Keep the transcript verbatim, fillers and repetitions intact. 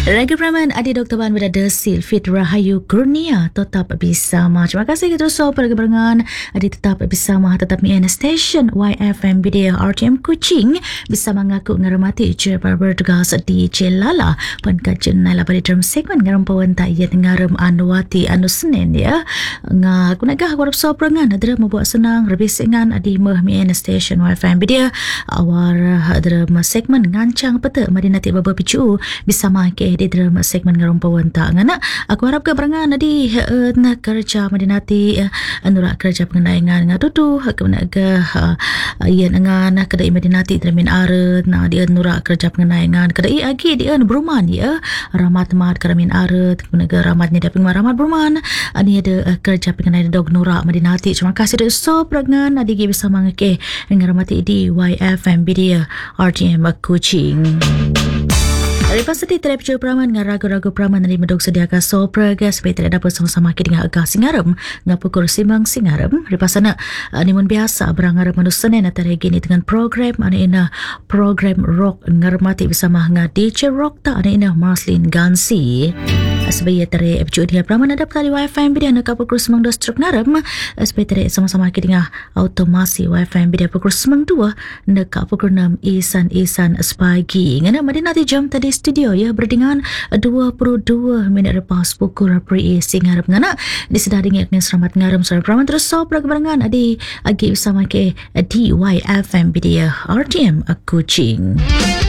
Raga Praman Adi Doktor Ban berada Silfit Rahayu Kurnia tetap bersama. Terima kasih kita so pada keberangan Adi tetap bersama tetap mi station Y F M Video R T M Kuching bersama ngaku ngarmati je para bertugas di Jelala pan kajen nala pada dalam segmen ngaram pawan tak ia ngaram Anuwati anu Senin ya ngaku nagah warap so perangan adra membuat senang lebih sengan Adi meh mi station Y F M Video awar adra segmen ngancang peta madinati baba picu bersama ke di dalam segmen ngarumpawan tak ngana aku harap ke berangan di uh, nak kerja madinati uh, anurak kerja pengenaian ngatutu kena ke ia dengan kedai madinati termin are na dia nurak kerja pengenaian kedai agi dia beruman ya ramat mat keramin are kena ke ramat ni dapat ramat beruman ani ada uh, kerja pengenaian dog nurak madinati. Terima kasih dah so berangan adi bersama ke ngaramati di Y F M Video R T M Kuching. Lepas itu terhadap peraman dengan ragu-ragu peraman dari medok sediakan sopra gas supaya tidak dapat sama-sama ke dengan agak singaram dengan pukul simang singaram. Lepas sana nimun biasa berangaram manusia Senin atau hari ini dengan program ada ina program rock ngarmati bersama dengan D J rock tak ada ina Marslin Gansi. Sebagai teri episode dia peraman ada kali Y F M Video nak pukul semang dua struk ngaram supaya teri sama-sama ke dengan automasi Y F M Video pukul semang dua nak pukul enam isan-isan sepagi. Ngana madinati jam tadi studio ya berdingan dua puluh dua minit lepas pukul pri singarap ngana disedari ngaknya selamat ngaram sore peraman terus so perkembangan adi agi bersama ke di Y F M Video R T M Kuching.